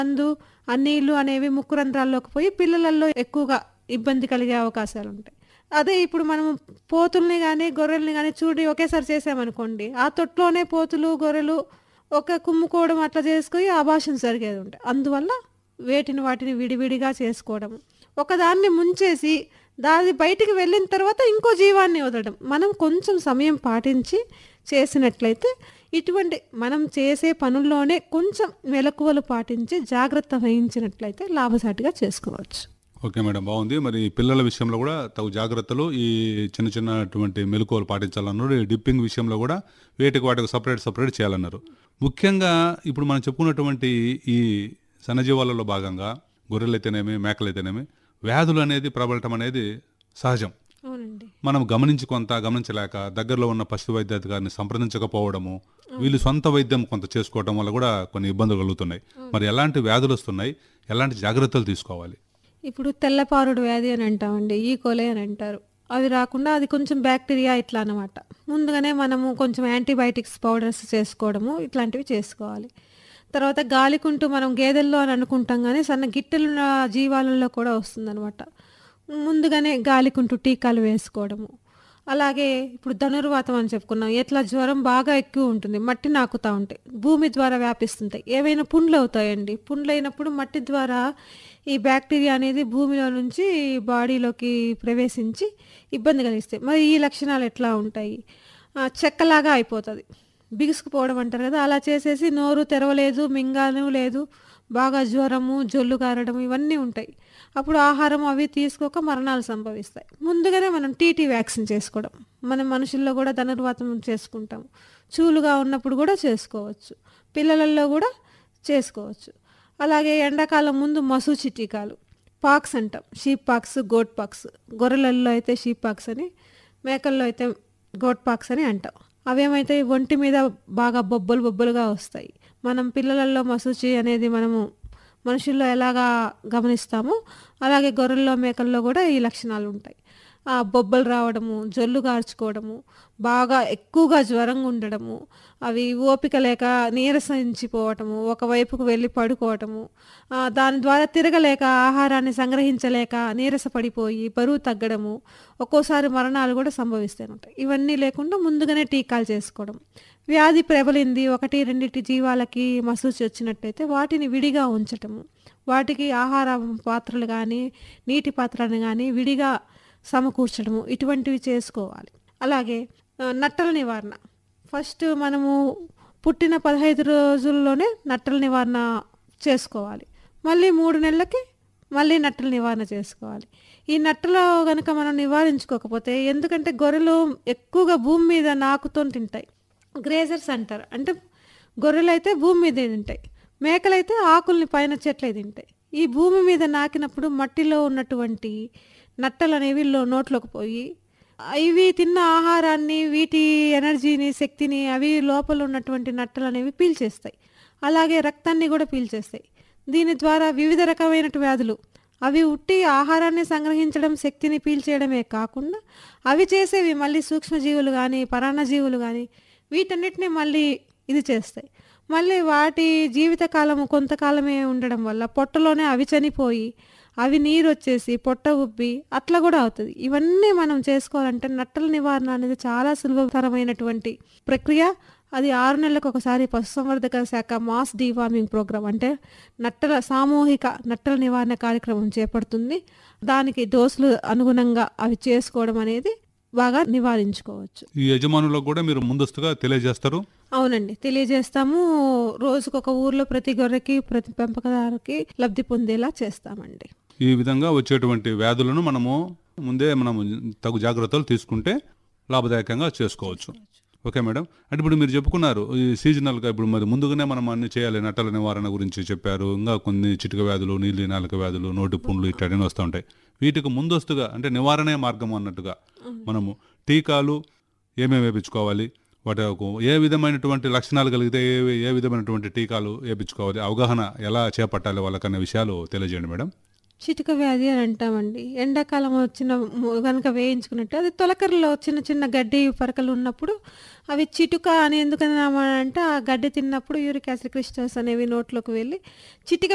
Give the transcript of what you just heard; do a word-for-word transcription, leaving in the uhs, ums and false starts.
మందు, ఆ నీళ్లు అనేవి ముక్కు రంధ్రాల్లోకి పోయి పిల్లలలో ఎక్కువగా ఇబ్బంది కలిగే అవకాశాలుంటాయి. అదే ఇప్పుడు మనం పోతుల్ని గానీ, గొర్రెల్ని గానీ చూడి ఒకేసారి చేసామనుకోండి, ఆ తొట్లోనే పోతులు, గొర్రెలు ఒక కుమ్ముకోవడం అట్లా చేసుకొని అబార్షన్స్ జరిగేదుంటాయి. అందువల్ల వేటిని వాటిని విడివిడిగా చేసుకోవడం. ఒకదాన్ని ముంచేసి దాది బయటికి వెళ్ళిన తర్వాత ఇంకో జీవాన్ని వదలడం. మనం కొంచెం సమయం పాటించి చేసినట్లయితే ఇటువంటి మనం చేసే పనుల్లోనే కొంచెం మెలకువలు పాటించి జాగ్రత్త వహించినట్లయితే లాభసాటిగా చేసుకోవచ్చు. ఓకే మేడం, బాగుంది. మరి పిల్లల విషయంలో కూడా తగు జాగ్రత్తలు, ఈ చిన్న చిన్నటువంటి మెలకువలు పాటించాలన్నారు. ఈ డిప్పింగ్ విషయంలో కూడా వేటికి వాటికి సపరేట్ సపరేట్ చేయాలన్నారు. ముఖ్యంగా ఇప్పుడు మనం చెప్పుకున్నటువంటి ఈ సన్నజీవాలలో భాగంగా గొర్రెలైతేనేమి, మేకలైతేనేమి వ్యాధులు అనేది ప్రబలటం అనేది సహజం. అవునండి. మనం గమనించి కొంత గమనించలేక దగ్గరలో ఉన్న పశు వైద్యాధికారిని సంప్రదించకపోవడము, వీళ్ళు సొంత వైద్యం కొంత చేసుకోవడం వల్ల కూడా కొన్ని ఇబ్బందులు కలుగుతున్నాయి. మరి ఎలాంటి వ్యాధులు వస్తున్నాయి, ఎలాంటి జాగ్రత్తలు తీసుకోవాలి? ఇప్పుడు తెల్లపారుడు వ్యాధి అని అంటామండి, ఈ కోలే అని అంటారు. అవి రాకుండా అది కొంచెం బ్యాక్టీరియా ఇట్లా అనమాట. ముందుగానే మనము కొంచెం యాంటీబయాటిక్స్ పౌడర్స్ చేసుకోవడము ఇట్లాంటివి చేసుకోవాలి. తర్వాత గాలికుంటూ మనం గేదెల్లో అని అనుకుంటాం కానీ సన్న గిట్టెలున్న జీవాలలో కూడా వస్తుందన్నమాట. ముందుగానే గాలికుంటూ టీకాలు వేసుకోవడము. అలాగే ఇప్పుడు ధనుర్వాతం అని చెప్పుకున్నాం. ఎట్లా జ్వరం బాగా ఎక్కువ ఉంటుంది, మట్టి నాకుతూ ఉంటాయి, భూమి ద్వారా వ్యాపిస్తుంటాయి, ఏవైనా పుండ్లు అవుతాయండి. పుండ్లు అయినప్పుడు మట్టి ద్వారా ఈ బ్యాక్టీరియా అనేది భూమిలో నుంచి బాడీలోకి ప్రవేశించి ఇబ్బంది కలిగిస్తాయి. మరి ఈ లక్షణాలు ఎట్లా ఉంటాయి? ఆ, చెక్కలాగా అయిపోతుంది, బిగుసుకుపోవడం అంటారు కదా, అలా చేసేసి నోరు తెరవలేదు, మింగాను లేదు, బాగా జ్వరము, జొల్లు కారడం ఇవన్నీ ఉంటాయి. అప్పుడు ఆహారం అవి తీసుకోక మరణాలు సంభవిస్తాయి. ముందుగానే మనం టీటీ వ్యాక్సిన్ చేసుకోవడం. మనం మనుషుల్లో కూడా ధనుర్వాతం చేసుకుంటాము. చూలుగా ఉన్నప్పుడు కూడా చేసుకోవచ్చు, పిల్లలలో కూడా చేసుకోవచ్చు. అలాగే ఎండాకాలం ముందు మసూచి టీకాలు, పాక్స్ అంటాం, షీప్ పాక్స్, గోట్ పాక్స్. గొర్రెలలో అయితే షీప్ పాక్స్ అని, మేకల్లో అయితే గోట్ పాక్స్ అని అంటాం. అవేమైతే ఒంటి మీద బాగా బొబ్బలు బొబ్బలుగా వస్తాయి. మనం పిల్లలలో మసూచి అనేది మనము మనుషుల్లో ఎలాగా గమనిస్తామో అలాగే గొర్రెల్లో, మేకల్లో కూడా ఈ లక్షణాలు ఉంటాయి. ఆ బొబ్బలు రావడము, జొల్లు గార్చుకోవడము, బాగా ఎక్కువగా జ్వరంగా ఉండడము, అవి ఓపిక లేక నీరసించిపోవటము, ఒకవైపుకు వెళ్ళి పడుకోవటము, దాని ద్వారా తిరగలేక ఆహారాన్ని సంగ్రహించలేక నీరస పడిపోయి బరువు తగ్గడము, ఒక్కోసారి మరణాలు కూడా సంభవిస్తూ ఉంటాయి. ఇవన్నీ లేకుండా ముందుగానే టీకాలు చేసుకోవడం. వ్యాధి ప్రబలింది, ఒకటి రెండింటి జీవాలకి మసూచి వచ్చినట్టయితే వాటిని విడిగా ఉంచటము, వాటికి ఆహార పాత్రలు కానీ నీటి పాత్రలు కానీ విడిగా సమకూర్చడము, ఇటువంటివి చేసుకోవాలి. అలాగే నట్టల నివారణ, ఫస్ట్ మనము పుట్టిన పదహైదు రోజుల్లోనే నట్టల నివారణ చేసుకోవాలి. మళ్ళీ మూడు నెలలకి మళ్ళీ నట్టల నివారణ చేసుకోవాలి. ఈ నట్టలు కనుక మనం నివారించుకోకపోతే, ఎందుకంటే గొర్రెలు ఎక్కువగా భూమి మీద నాకుతో తింటాయి, గ్రేజర్స్ అంటారు. అంటే గొర్రెలు అయితే భూమి మీద తింటాయి, మేకలైతే ఆకుల్ని పైన చెట్లే తింటాయి. ఈ భూమి మీద నాకినప్పుడు మట్టిలో ఉన్నటువంటి నట్టలు అనేవి నోట్లోకి పోయి ఇవి తిన్న ఆహారాన్ని, వీటి ఎనర్జీని, శక్తిని అవి లోపల ఉన్నటువంటి నట్టలు అనేవి పీల్చేస్తాయి. అలాగే రక్తాన్ని కూడా పీల్చేస్తాయి. దీని ద్వారా వివిధ రకమైన వ్యాధులు, అవి ఉట్టి ఆహారాన్ని సంగ్రహించడం, శక్తిని పీల్చేయడమే కాకుండా అవి చేసేవి మళ్ళీ సూక్ష్మజీవులు కానీ పరాన్నజీవులు కానీ వీటన్నిటిని మళ్ళీ ఇది చేస్తాయి. మళ్ళీ వాటి జీవితకాలము కొంతకాలమే ఉండడం వల్ల పొట్టలోనే అవి చనిపోయి అవి నీరు వచ్చేసి పొట్ట ఉబ్బి అట్లా కూడా అవుతుంది. ఇవన్నీ మనం చేసుకోవాలంటే నట్టల నివారణ అనేది చాలా సులభతరమైనటువంటి ప్రక్రియ. అది ఆరు నెలలకు ఒకసారి పశుసంవర్ధక శాఖ మాస్ డీవార్మింగ్ ప్రోగ్రామ్, అంటే నట్టల సామూహిక నట్టల నివారణ కార్యక్రమం చేపడుతుంది. దానికి డోసులు అనుగుణంగా అవి చేసుకోవడం అనేది బాగా నివారించుకోవచ్చు. ఈ యజమానులకు కూడా మీరు ముందస్తుగా తెలియజేస్తారు? అవునండి, తెలియజేస్తాము. రోజుకొక ఊర్లో ప్రతి గొర్రెకి, ప్రతి పెంపకదారుకి లబ్ధి పొందేలా చేస్తామండి. ఈ విధంగా వచ్చేటువంటి వ్యాధులను మనము ముందే మనము తగు జాగ్రత్తలు తీసుకుంటే లాభదాయకంగా చేసుకోవచ్చు. ఓకే మేడం, అంటే ఇప్పుడు మీరు చెప్పుకున్నారు ఈ సీజనల్గా, ఇప్పుడు మరి ముందుగానే మనం అన్ని చేయాలి, నట్టల నివారణ గురించి చెప్పారు. ఇంకా కొన్ని చిటిక వ్యాధులు, నీలి నాలుక వ్యాధులు, నోటి పుండ్లు ఇట్లాంటివి వస్తూ ఉంటాయి. వీటికి ముందస్తుగా అంటే నివారణే మార్గం అన్నట్టుగా మనము టీకాలు ఏమేమి వేయించుకోవాలి, వాటి ఏ విధమైనటువంటి లక్షణాలు కలిగితే ఏ ఏ విధమైనటువంటి టీకాలు వేయించుకోవాలి, అవగాహన ఎలా చేపట్టాలి వాళ్ళకనే విషయాలు తెలియజేయండి మేడం. చిటిక వ్యాధి అని అంటామండి. ఎండాకాలం వచ్చిన కనుక వేయించుకున్నట్టు అది తొలకరలో చిన్న చిన్న గడ్డి పరకలు ఉన్నప్పుడు అవి చిటుక అని ఎందుకన్నామంటే ఆ గడ్డి తిన్నప్పుడు యూరిక్ యాసిడ్ క్రిస్టల్స్ అనేవి నోట్లోకి వెళ్ళి చిటిక